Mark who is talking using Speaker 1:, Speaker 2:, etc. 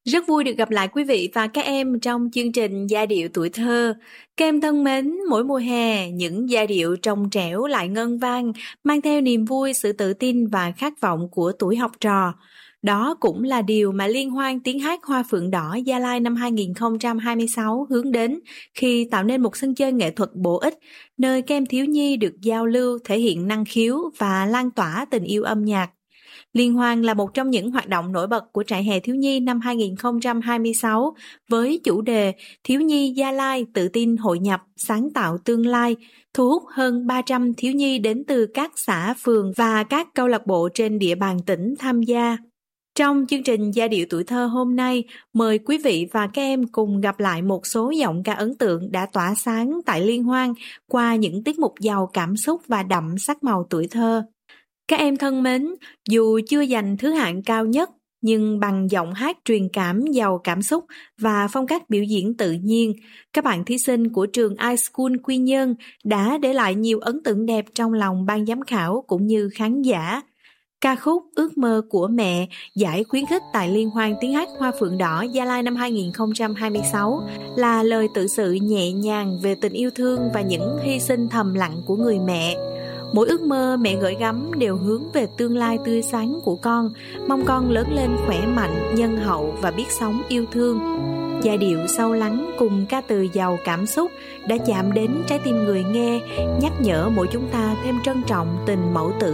Speaker 1: Rất vui được gặp lại quý vị và các em trong chương trình Giai điệu tuổi thơ. Các em thân mến, mỗi mùa hè, những giai điệu trong trẻo lại ngân vang, mang theo niềm vui, sự tự tin và khát vọng của tuổi học trò. Đó cũng là điều mà Liên hoan tiếng hát Hoa Phượng Đỏ Gia Lai năm 2026 hướng đến khi tạo nên một sân chơi nghệ thuật bổ ích, nơi các em thiếu nhi được giao lưu, thể hiện năng khiếu và lan tỏa tình yêu âm nhạc. Liên hoan là một trong những hoạt động nổi bật của Trại hè thiếu nhi năm 2026 với chủ đề Thiếu nhi Gia Lai tự tin hội nhập, sáng tạo tương lai, thu hút hơn 300 thiếu nhi đến từ các xã, phường và các câu lạc bộ trên địa bàn tỉnh tham gia. Trong chương trình Giai điệu tuổi thơ hôm nay, mời quý vị và các em cùng gặp lại một số giọng ca ấn tượng đã tỏa sáng tại Liên hoan qua những tiết mục giàu cảm xúc và đậm sắc màu tuổi thơ. Các em thân mến, dù chưa giành thứ hạng cao nhất, nhưng bằng giọng hát truyền cảm giàu cảm xúc và phong cách biểu diễn tự nhiên, các bạn thí sinh của trường iSchool Quy Nhơn đã để lại nhiều ấn tượng đẹp trong lòng ban giám khảo cũng như khán giả. Ca khúc Ước mơ của mẹ, giải khuyến khích tại Liên hoan tiếng hát Hoa Phượng Đỏ Gia Lai năm 2026 là lời tự sự nhẹ nhàng về tình yêu thương và những hy sinh thầm lặng của người mẹ. Mỗi ước mơ mẹ gửi gắm đều hướng về tương lai tươi sáng của con, mong con lớn lên khỏe mạnh, nhân hậu và biết sống yêu thương. Giai điệu sâu lắng cùng ca từ giàu cảm xúc đã chạm đến trái tim người nghe, nhắc nhở mỗi chúng ta thêm trân trọng tình mẫu tử